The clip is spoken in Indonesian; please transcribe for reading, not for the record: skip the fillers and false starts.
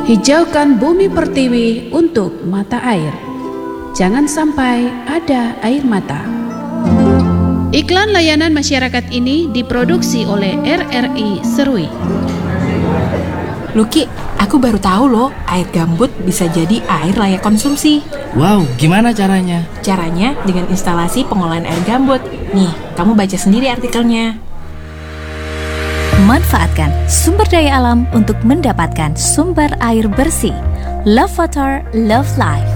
Hijaukan bumi pertiwi untuk mata air. Jangan sampai ada air mata. Iklan layanan masyarakat ini diproduksi oleh RRI Serui. Luki, aku baru tahu loh, air gambut bisa jadi air layak konsumsi. Wow, gimana caranya? Caranya dengan instalasi pengolahan air gambut. Nih, kamu baca sendiri artikelnya. Manfaatkan sumber daya alam untuk mendapatkan sumber air bersih. Love Water, Love Life.